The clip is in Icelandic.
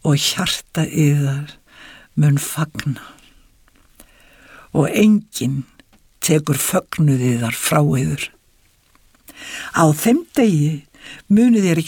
og hjarta yðar mun fagna og enginn tekur fögnuð yðar frá yður. Á þeim degi munið þér